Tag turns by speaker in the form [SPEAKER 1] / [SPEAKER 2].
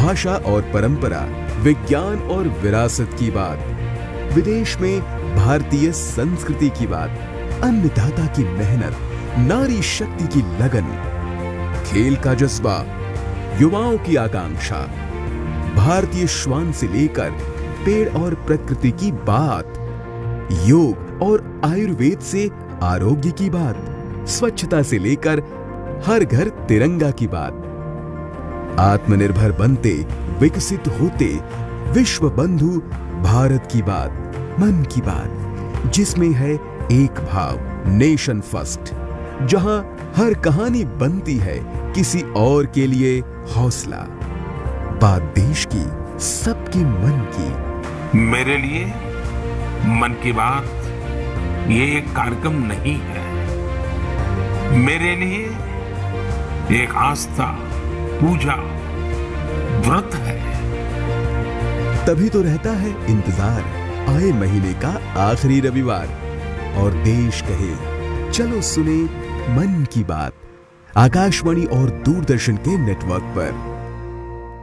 [SPEAKER 1] भाषा और परंपरा, विज्ञान और विरासत की बात, विदेश में भारतीय संस्कृति की बात, अन्नदाता की मेहनत, नारी शक्ति की लगन, खेल का जज्बा, युवाओं की आकांक्षा, भारतीय श्वान से लेकर पेड़ और प्रकृति की बात, योग और आयुर्वेद से आरोग्य की बात, स्वच्छता से लेकर हर घर तिरंगा की बात, आत्मनिर्भर बनते, विकसित होते, विश्व बंधु भारत की बात, मन की बात, जिसमें है एक भाव, नेशन फर्स्ट, जहां हर कहानी बनती है किसी और के लिए हौसला। बात देश की, सबके मन की।
[SPEAKER 2] मेरे लिए मन की बात ये एक कार्यक्रम नहीं है, मेरे लिए एक आस्था, पूजा, व्रत है।
[SPEAKER 1] तभी तो रहता है इंतजार आए महीने का आखिरी रविवार, और देश कहे चलो सुने मन की बात, आकाशवाणी और दूरदर्शन के नेटवर्क पर।